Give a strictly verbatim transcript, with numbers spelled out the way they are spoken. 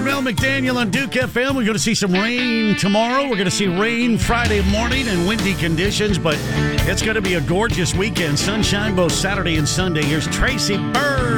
Mel McDaniel on Duke F M. We're going to see some rain tomorrow. We're going to see rain Friday morning and windy conditions, but it's going to be a gorgeous weekend. Sunshine both Saturday and Sunday. Here's Tracy Bird.